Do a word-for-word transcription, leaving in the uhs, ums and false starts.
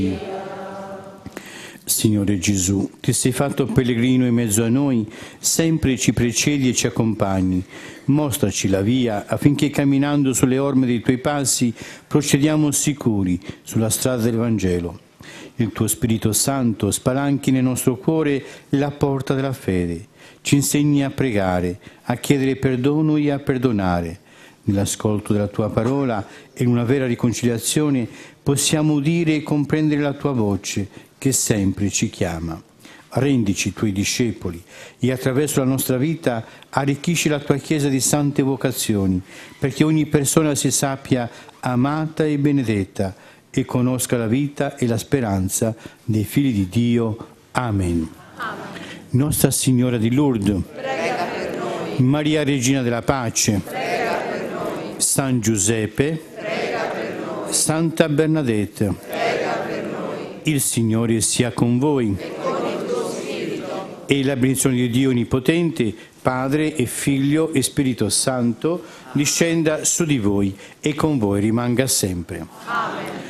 Signore Gesù, che sei fatto pellegrino in mezzo a noi, sempre ci precedi e ci accompagni. Mostraci la via affinché camminando sulle orme dei tuoi passi procediamo sicuri sulla strada del Vangelo. Il tuo Spirito Santo spalanchi nel nostro cuore la porta della fede. Ci insegni a pregare, a chiedere perdono e a perdonare. Nell'ascolto della tua parola e in una vera riconciliazione possiamo udire e comprendere la tua voce che sempre ci chiama. Rendici tuoi discepoli e attraverso la nostra vita arricchisci la tua Chiesa di sante vocazioni, perché ogni persona si sappia amata e benedetta e conosca la vita e la speranza dei figli di Dio. Amen. Amen. Nostra Signora di Lourdes, prega per noi. Maria Regina della Pace, prega per noi. San Giuseppe, prega per noi. Santa Bernadette, prega per noi. Il Signore sia con voi. E con il tuo spirito. E la benedizione di Dio Onnipotente, Padre e Figlio e Spirito Santo, discenda su di voi e con voi rimanga sempre. Amen.